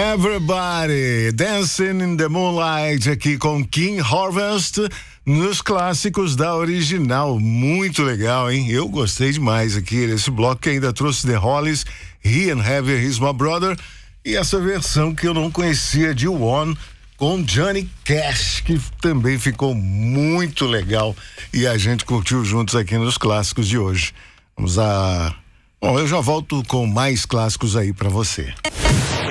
Everybody Dancing in the Moonlight aqui com King Harvest nos clássicos da original. Muito legal, hein? Eu gostei demais aqui desse bloco que ainda trouxe The Hollies, He and Heavy He's My Brother e essa versão que eu não conhecia de One com Johnny Cash, que também ficou muito legal e a gente curtiu juntos aqui nos clássicos de hoje. Bom, eu já volto com mais clássicos aí pra você.